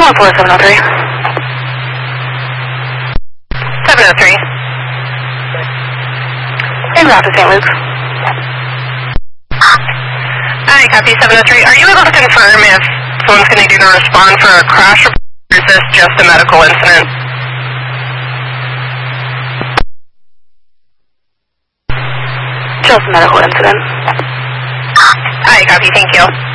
703. 703. En route to St. Luke's. Hi, copy 703. Are you able to confirm if someone's going to need to respond for a crash report, or is this just a medical incident? Just a medical incident. Hi, copy. Thank you.